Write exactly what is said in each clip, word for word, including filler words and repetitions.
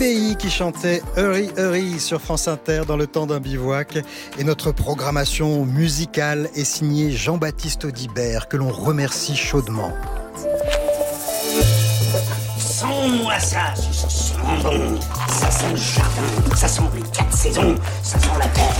Pays qui chantait Hurry Hurry sur France Inter dans le temps d'un bivouac. Et notre programmation musicale est signée Jean-Baptiste Audibert, que l'on remercie chaudement. Sens-moi ça, ça sent bon. Ça sent le jardin, ça sent les quatre saisons, ça sent la terre.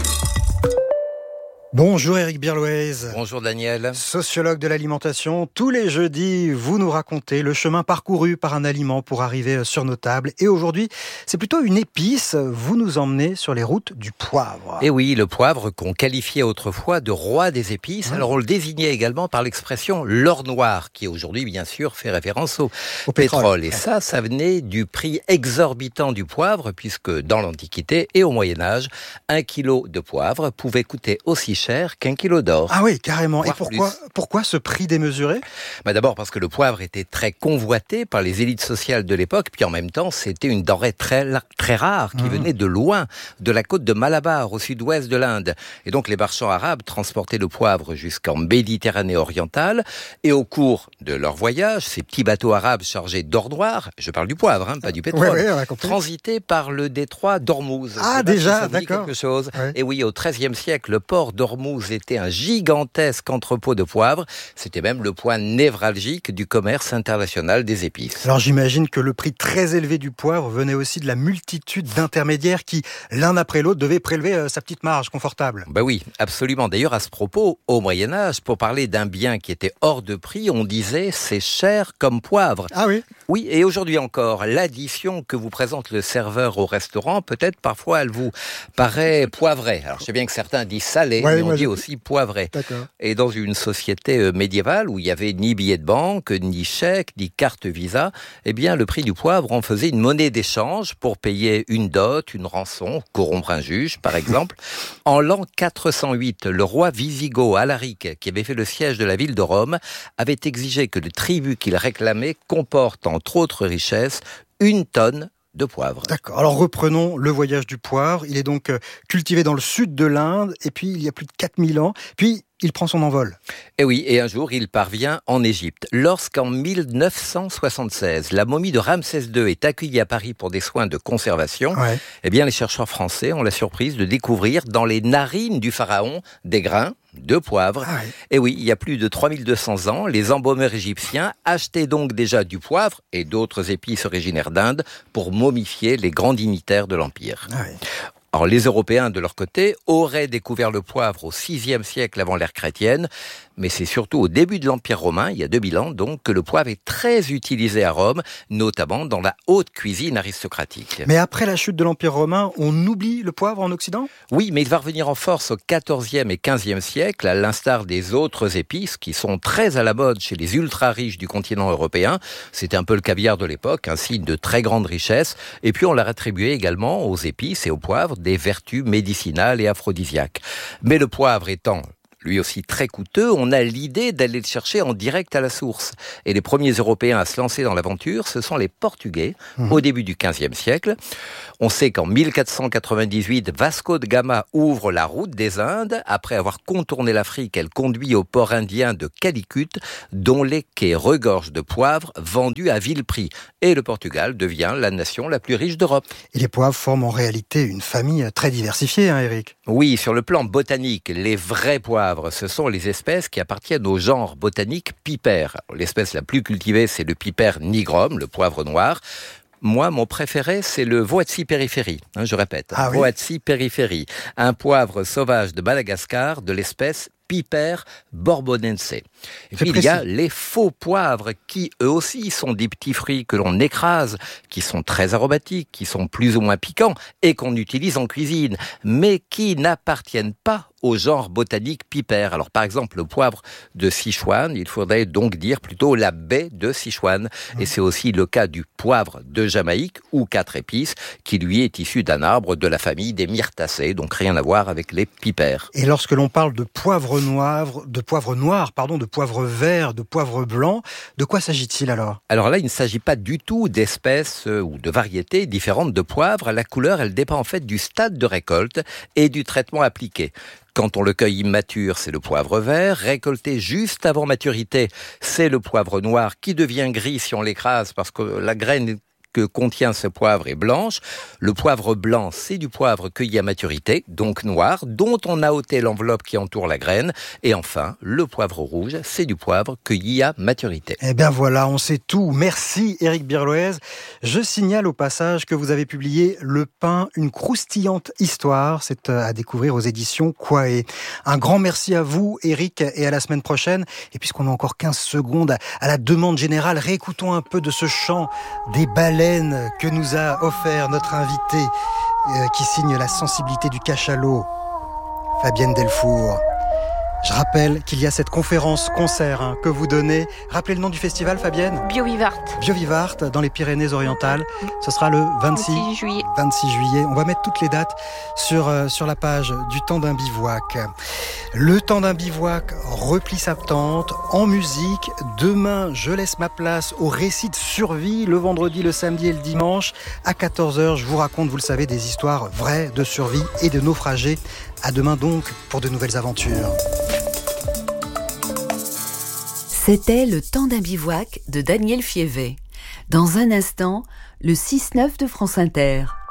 Bonjour Éric Birlouez. Bonjour Daniel. Sociologue de l'alimentation. Tous les jeudis, vous nous racontez le chemin parcouru par un aliment pour arriver sur nos tables. Et aujourd'hui, c'est plutôt une épice. Vous nous emmenez sur les routes du poivre. Et oui, le poivre qu'on qualifiait autrefois de roi des épices. Mmh. Alors on le désignait également par l'expression l'or noir, qui aujourd'hui bien sûr fait référence au, au pétrole. pétrole. Et ça, ça venait du prix exorbitant du poivre, puisque dans l'Antiquité et au Moyen-Âge, un kilo de poivre pouvait coûter aussi cher qu'un kilo d'or. Ah oui, carrément. Et pourquoi, pourquoi ce prix démesuré ? Bah d'abord parce que le poivre était très convoité par les élites sociales de l'époque, puis en même temps, c'était une denrée très, très rare qui mmh. venait de loin, de la côte de Malabar, au sud-ouest de l'Inde. Et donc les marchands arabes transportaient le poivre jusqu'en Méditerranée orientale, et au cours de leur voyage, ces petits bateaux arabes chargés d'or noir, je parle du poivre, hein, pas du pétrole, ouais, ouais, transitaient par le détroit d'Ormuz. Ah déjà, si d'accord. Quelque chose. Ouais. Et oui, au treizième siècle, le port d'Ormuz était un gigantesque entrepôt de poivre. C'était même le point névralgique du commerce international des épices. Alors j'imagine que le prix très élevé du poivre venait aussi de la multitude d'intermédiaires qui, l'un après l'autre, devaient prélever sa petite marge confortable. Bah oui, absolument. D'ailleurs, à ce propos, au Moyen-Âge, pour parler d'un bien qui était hors de prix, on disait « c'est cher comme poivre ». Ah oui ? Oui, et aujourd'hui encore, l'addition que vous présente le serveur au restaurant, peut-être parfois elle vous paraît poivrée. Alors je sais bien que certains disent salé, ouais, mais on dit je... aussi poivré. D'accord. Et dans une société médiévale où il n'y avait ni billet de banque, ni chèque, ni carte Visa, eh bien le prix du poivre en faisait une monnaie d'échange pour payer une dot, une rançon, corrompre un juge par exemple. En l'an quatre cent huit, le roi wisigoth Alaric, qui avait fait le siège de la ville de Rome, avait exigé que le tribut qu'il réclamait comporte entre autres richesses, une tonne de poivre. D'accord. Alors reprenons le voyage du poivre. Il est donc cultivé dans le sud de l'Inde, et puis il y a plus de quatre mille ans. Puis il prend son envol. Et oui, et un jour, il parvient en Égypte. Lorsqu'en mille neuf cent soixante-seize, la momie de Ramsès deux est accueillie à Paris pour des soins de conservation, ouais. eh bien, les chercheurs français ont la surprise de découvrir dans les narines du pharaon des grains de poivre. Ah ouais. Et oui, il y a plus de trois mille deux cents ans, les embaumeurs égyptiens achetaient donc déjà du poivre et d'autres épices originaires d'Inde pour momifier les grands dignitaires de l'Empire. Ah ouais. Alors, les Européens, de leur côté, auraient découvert le poivre au sixième siècle avant l'ère chrétienne, mais c'est surtout au début de l'Empire romain, il y a deux mille ans, donc, que le poivre est très utilisé à Rome, notamment dans la haute cuisine aristocratique. Mais après la chute de l'Empire romain, on oublie le poivre en Occident ? Oui, mais il va revenir en force au quatorzième et quinzième siècle, à l'instar des autres épices qui sont très à la mode chez les ultra-riches du continent européen. C'était un peu le caviar de l'époque, un signe de très grande richesse. Et puis on l'a attribué également aux épices et au poivre des vertus médicinales et aphrodisiaques. Mais le poivre étant lui aussi très coûteux, on a l'idée d'aller le chercher en direct à la source. Et les premiers Européens à se lancer dans l'aventure, ce sont les Portugais, mmh. au début du quinzième siècle. On sait qu'en mille quatre cent quatre-vingt-dix-huit, Vasco de Gama ouvre la route des Indes. Après avoir contourné l'Afrique, elle conduit au port indien de Calicut, dont les quais regorgent de poivre vendus à vil prix. Et le Portugal devient la nation la plus riche d'Europe. Et les poivres forment en réalité une famille très diversifiée, hein, Éric ? Oui, sur le plan botanique, les vrais poivres, ce sont les espèces qui appartiennent au genre botanique pipère. L'espèce la plus cultivée, c'est le pipère nigrum, le poivre noir. Moi, mon préféré, c'est le Voatsi periferi. Hein, je répète, ah, Voatsi oui. periferi, un poivre sauvage de Madagascar de l'espèce Piper bourbonense. Et puis il y a les faux poivres qui, eux aussi, sont des petits fruits que l'on écrase, qui sont très aromatiques, qui sont plus ou moins piquants et qu'on utilise en cuisine, mais qui n'appartiennent pas au genre botanique Piper. Alors par exemple, le poivre de Sichuan, il faudrait donc dire plutôt la baie de Sichuan. Mmh. Et c'est aussi le cas du poivre de Jamaïque, ou quatre épices, qui lui est issu d'un arbre de la famille des myrtacées, donc rien à voir avec les pipers. Et lorsque l'on parle de poivre noir, de poivre noir, pardon, de poivre vert, de poivre blanc, de quoi s'agit-il alors ? Alors là, il ne s'agit pas du tout d'espèces euh, ou de variétés différentes de poivre. La couleur, elle dépend en fait du stade de récolte et du traitement appliqué. Quand on le cueille immature, c'est le poivre vert. Récolté juste avant maturité, c'est le poivre noir qui devient gris si on l'écrase parce que la graine que contient ce poivre est blanche. Le poivre blanc, c'est du poivre cueilli à maturité, donc noir, dont on a ôté l'enveloppe qui entoure la graine. Et enfin, le poivre rouge, c'est du poivre cueilli à maturité. Eh bien voilà, on sait tout. Merci Éric Birloez. Je signale au passage que vous avez publié Le pain, une croustillante histoire. C'est à découvrir aux éditions Quae. Un grand merci à vous Éric et à la semaine prochaine. Et puisqu'on a encore quinze secondes, à la demande générale, réécoutons un peu de ce chant des baleines que nous a offert notre invité euh, qui signe la sensibilité du cachalot, Fabienne Delfour. Je rappelle qu'il y a cette conférence-concert hein, que vous donnez. Rappelez le nom du festival, Fabienne ? Biovivart. Biovivart, dans les Pyrénées-Orientales. Ce sera le vingt-six, vingt-six juillet. vingt-six juillet. On va mettre toutes les dates sur, euh, sur la page du Temps d'un bivouac. Le Temps d'un bivouac replie sa tente en musique. Demain, je laisse ma place au récit de survie. Le vendredi, le samedi et le dimanche. À quatorze heures, je vous raconte, vous le savez, des histoires vraies de survie et de naufragés. À demain donc pour de nouvelles aventures. C'était Le Temps d'un bivouac de Daniel Fievet. Dans un instant, le six neuf de France Inter.